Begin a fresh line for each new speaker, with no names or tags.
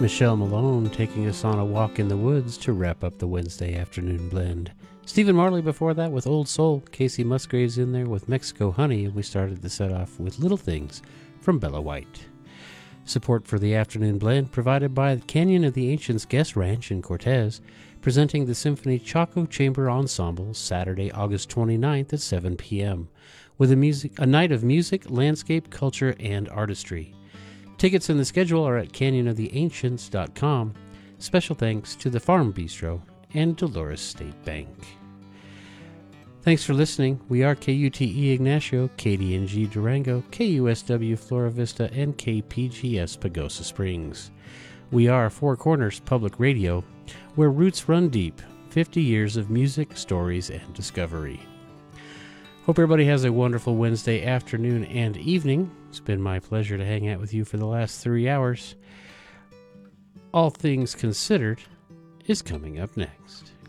Michelle Malone taking us on a walk in the woods to wrap up the Wednesday afternoon blend. Stephen Marley before that with Old Soul. Casey Musgraves in there with Mexico Honey, and we started the set off with Little Things from Bella White. Support for the afternoon blend provided by the Canyon of the Ancients Guest Ranch in Cortez, presenting the Symphony Chaco Chamber Ensemble Saturday, August 29th at 7 p.m. with a night of music, landscape, culture, and artistry. Tickets and the schedule are at canyonoftheancients.com. Special thanks to the Farm Bistro and Dolores State Bank. Thanks for listening. We are KUTE Ignacio, KDNG Durango, KUSW Flora Vista, and KPGS Pagosa Springs. We are Four Corners Public Radio, where roots run deep, 50 years of music, stories, and discovery. Hope everybody has a wonderful Wednesday afternoon and evening. It's been my pleasure to hang out with you for the last 3 hours. All Things Considered is coming up next.